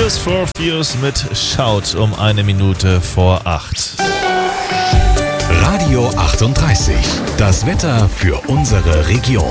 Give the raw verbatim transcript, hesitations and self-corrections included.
Tears for Fears mit Shout um eine Minute vor acht. Radio achtunddreißig. Das Wetter für unsere Region.